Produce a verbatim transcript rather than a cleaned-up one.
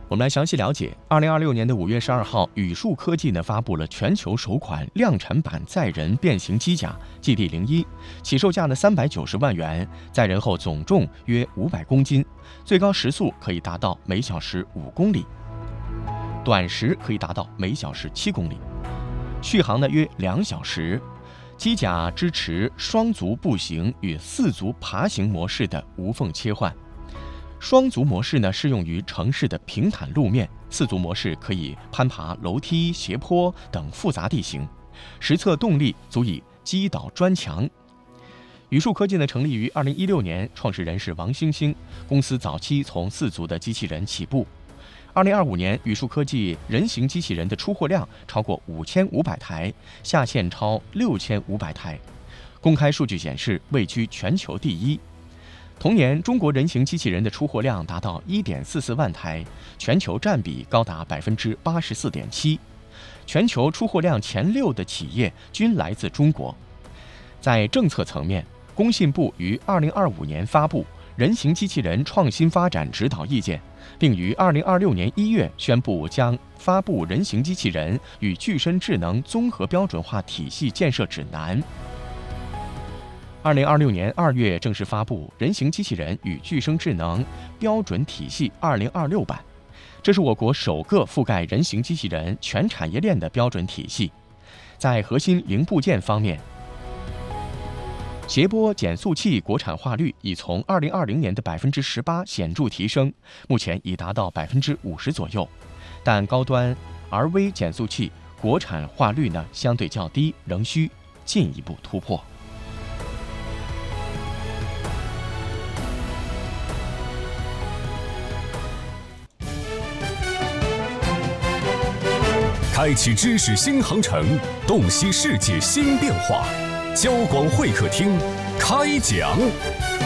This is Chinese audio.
我们来详细了解。二零二六年的五月十二号，宇树科技呢发布了全球首款量产版载人变形机甲 G D 零一，起售价呢三百九十万元，载人后总重约五百公斤，最高时速可以达到每小时五公里，短时可以达到每小时七公里，续航呢约两小时。机甲支持双足步行与四足爬行模式的无缝切换。双足模式呢适用于城市的平坦路面，四足模式可以攀爬楼梯、斜坡等复杂地形，实测动力足以击倒砖墙。宇树科技呢成立于二零一六年，创始人是王兴兴，公司早期从四足的机器人起步。二零二五年，宇树科技人形机器人的出货量超过五千五百台，下线超六千五百台，公开数据显示位居全球第一。同年，中国人形机器人的出货量达到 一点四四万台，全球占比高达 百分之八十四点七， 全球出货量前六的企业均来自中国。在政策层面，工信部于二零二五年发布《人形机器人创新发展指导意见》，并于二零二六年一月宣布将发布《人形机器人与具身智能综合标准化体系建设指南》。二零二六年二月正式发布《人形机器人与具身智能标准体系二零二六版》，这是我国首个覆盖人形机器人全产业链的标准体系。在核心零部件方面，谐波减速器国产化率已从二零二零年的 百分之十八 显著提升，目前已达到 百分之五十 左右，但高端 R V 减速器国产化率呢相对较低，仍需进一步突破。 开启知识新航程，洞悉世界新变化。交广会客厅开讲。